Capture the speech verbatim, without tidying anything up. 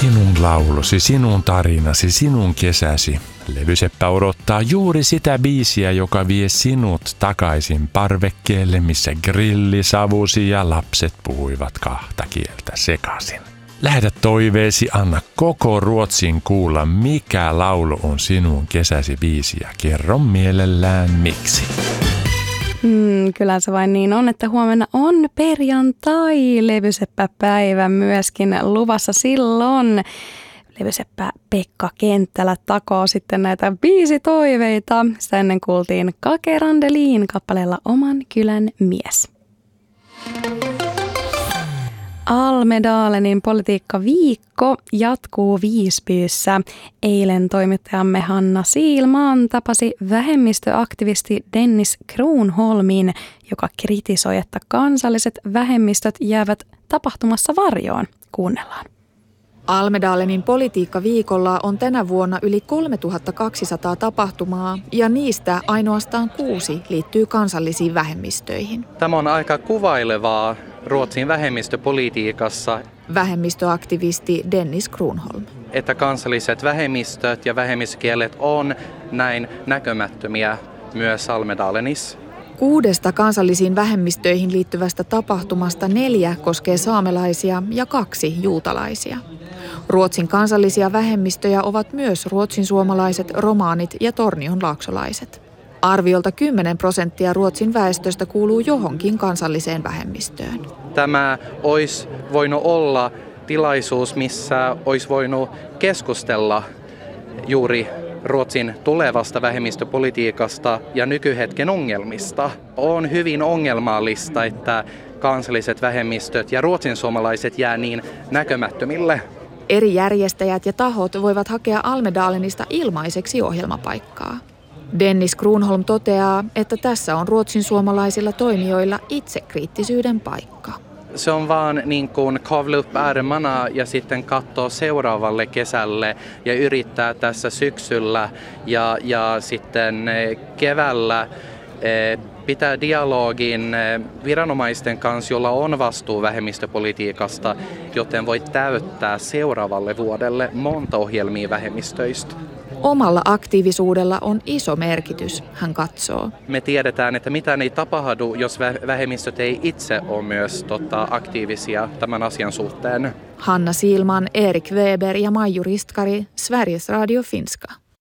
Sinun laulusi, sinun tarinasi, sinun kesäsi. Levyseppä odottaa juuri sitä biisiä, joka vie sinut takaisin parvekkeelle, missä grilli savusi ja lapset puhuivat kahta kieltä sekaisin. Lähetä toiveesi, anna koko Ruotsin kuulla, mikä laulu on sinun kesäsi biisi ja kerro mielellään miksi. Hmm, kyllä se vain niin on, että huomenna on perjantai, levyseppäpäivä myöskin luvassa silloin. Levyseppä Pekka Kenttälä takoo sitten näitä biisitoiveita. Sitä ennen kuultiin Kake Randeliin kappaleella Oman kylän mies. Almedalenin politiikkaviikko jatkuu Visbyssä. Eilen toimittajamme Hanna Siilman tapasi vähemmistöaktivisti Dennis Kronholmin, joka kritisoi, että kansalliset vähemmistöt jäävät tapahtumassa varjoon. Kuunnellaan. Almedalenin politiikkaviikolla on tänä vuonna yli kolmetuhattakaksisataa tapahtumaa ja niistä ainoastaan kuusi liittyy kansallisiin vähemmistöihin. Tämä on aika kuvailevaa Ruotsin vähemmistöpolitiikassa. Vähemmistöaktivisti Dennis Kronholm. Että kansalliset vähemmistöt ja vähemmistökielet on näin näkymättömiä myös Almedalenissa. Kuudesta kansallisiin vähemmistöihin liittyvästä tapahtumasta neljä koskee saamelaisia ja kaksi juutalaisia. Ruotsin kansallisia vähemmistöjä ovat myös ruotsinsuomalaiset, romaanit ja tornionlaaksolaiset. Arviolta kymmenen prosenttia Ruotsin väestöstä kuuluu johonkin kansalliseen vähemmistöön. Tämä olisi voinut olla tilaisuus, missä olisi voinut keskustella juuri Ruotsin tulevasta vähemmistöpolitiikasta ja nykyhetken ongelmista. On hyvin ongelmallista, että kansalliset vähemmistöt ja ruotsinsuomalaiset jää niin näkymättömille. Eri järjestäjät ja tahot voivat hakea Almedalenista ilmaiseksi ohjelmapaikkaa. Dennis Kronholm toteaa, että tässä on ruotsinsuomalaisilla toimijoilla itsekriittisyyden paikka. Se on vaan niin kuin kavla upp ärmarna ja sitten katsoa seuraavalle kesälle ja yrittää tässä syksyllä ja, ja sitten keväällä pitää dialogin viranomaisten kanssa, jolla on vastuu vähemmistöpolitiikasta, joten voi täyttää seuraavalle vuodelle monta ohjelmia vähemmistöistä. Omalla aktiivisuudella on iso merkitys, hän katsoo. Me tiedetään, että mitään ei tapahdu, jos vähemmistöt ei itse ole myös tota, aktiivisia tämän asian suhteen. Hanna Siilman, Erik Weber ja Maiju Ristkari, Sveriges Radio Finska.